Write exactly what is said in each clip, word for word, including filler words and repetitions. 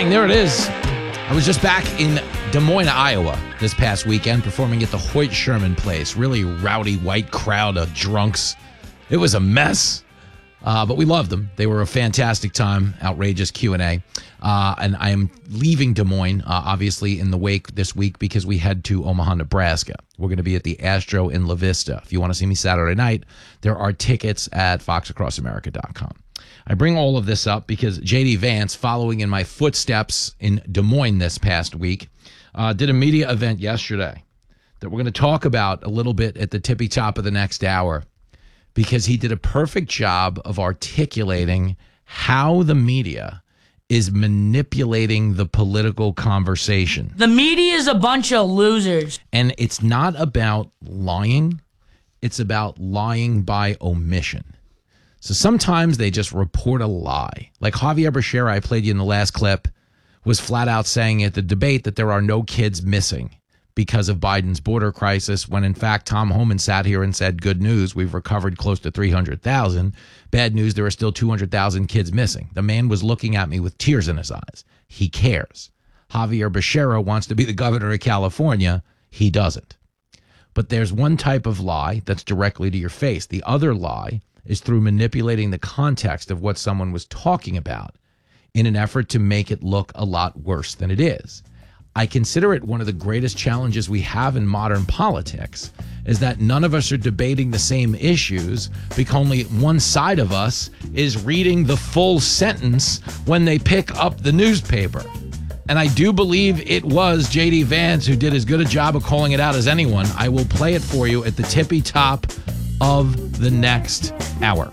morning. There it is. I was just back in Des Moines, Iowa this past weekend performing at the Hoyt Sherman Place. Really rowdy white crowd of drunks. It was a mess, uh, but we loved them. They were a fantastic time, outrageous Q and A. Uh, and I am leaving Des Moines, uh, obviously, in the wake this week because we head to Omaha, Nebraska. We're going to be at the Astro in La Vista. If you want to see me Saturday night, there are tickets at fox across america dot com. I bring all of this up because J D Vance, following in my footsteps in Des Moines this past week, uh, did a media event yesterday that we're going to talk about a little bit at the tippy top of the next hour because he did a perfect job of articulating how the media is manipulating the political conversation. The media is a bunch of losers. And it's not about lying. It's about lying by omission. So sometimes they just report a lie. Like Javier Becerra, I played you in the last clip, was flat out saying at the debate that there are no kids missing because of Biden's border crisis, when in fact Tom Homan sat here and said, good news, we've recovered close to three hundred thousand. Bad news, there are still two hundred thousand kids missing. The man was looking at me with tears in his eyes. He cares. Javier Becerra wants to be the governor of California. He doesn't. But there's one type of lie that's directly to your face. The other lie is through manipulating the context of what someone was talking about in an effort to make it look a lot worse than it is. I consider it one of the greatest challenges we have in modern politics is that none of us are debating the same issues because only one side of us is reading the full sentence when they pick up the newspaper. And I do believe it was J D Vance who did as good a job of calling it out as anyone. I will play it for you at the tippy top of the next hour.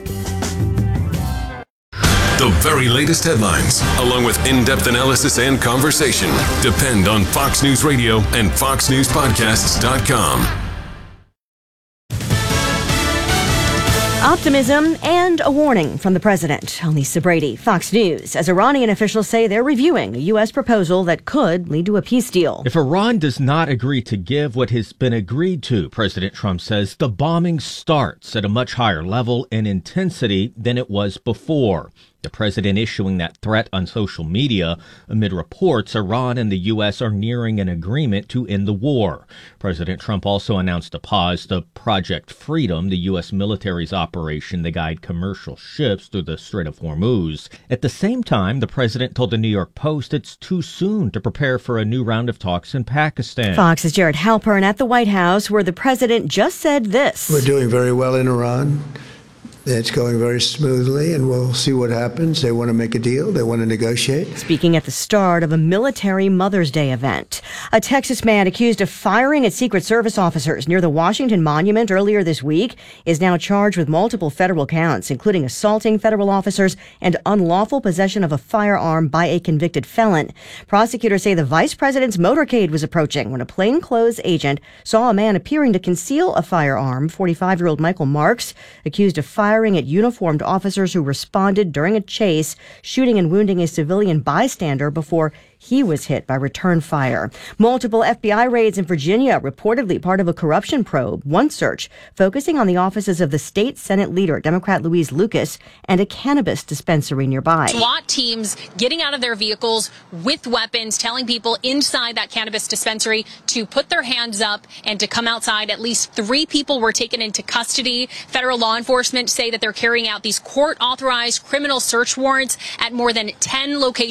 The very latest headlines, along with in-depth analysis and conversation, depend on Fox News Radio and fox news podcasts dot com. Optimism and a warning from the president. I'm Lisa Brady, Fox News, as Iranian officials say they're reviewing a U S proposal that could lead to a peace deal. If Iran does not agree to give what has been agreed to, President Trump says the bombing starts at a much higher level and intensity than it was before. The president issuing that threat on social media amid reports Iran and the U S are nearing an agreement to end the war. President Trump also announced a pause to Project Freedom, the U S military's operation to guide commercial ships through the Strait of Hormuz. At the same time, the president told the New York Post it's too soon to prepare for a new round of talks in Pakistan. Fox's Jared Halpern at the White House, where the president just said this. We're doing very well in Iran. It's going very smoothly, and we'll see what happens. They want to make a deal. They want to negotiate. Speaking at the start of a military Mother's Day event, a Texas man accused of firing at Secret Service officers near the Washington Monument earlier this week is now charged with multiple federal counts, including assaulting federal officers and unlawful possession of a firearm by a convicted felon. Prosecutors say the vice president's motorcade was approaching when a plainclothes agent saw a man appearing to conceal a firearm. forty-five-year-old Michael Marks, accused of firing firing at uniformed officers who responded during a chase, shooting and wounding a civilian bystander before he was hit by return fire. Multiple F B I raids in Virginia, reportedly part of a corruption probe. One search focusing on the offices of the state Senate leader, Democrat Louise Lucas, and a cannabis dispensary nearby. SWAT teams getting out of their vehicles with weapons, telling people inside that cannabis dispensary to put their hands up and to come outside. At least three people were taken into custody. Federal law enforcement say that they're carrying out these court-authorized criminal search warrants at more than ten locations